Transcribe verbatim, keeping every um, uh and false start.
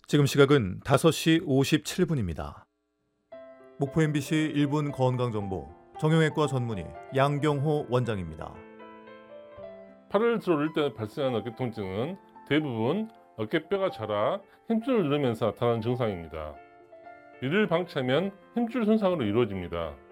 지금 시각은 다섯 시 오십칠 분입니다. 목포 엠비씨 일 분 건강정보 정형외과 전문의 양경호 원장입니다. 팔을 들어올릴 때 발생하는 어깨 통증은 대부분 어깨뼈가 자라 힘줄을 누르면서 나타나는 증상입니다. 이를 방치하면 힘줄 손상으로 이루어집니다.